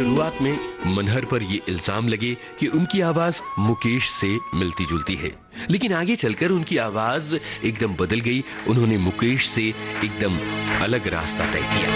शुरुआत में मनहर पर ये इल्जाम लगे कि उनकी आवाज मुकेश से मिलती जुलती है, लेकिन आगे चलकर उनकी आवाज एकदम बदल गई। उन्होंने मुकेश से एकदम अलग रास्ता तय किया।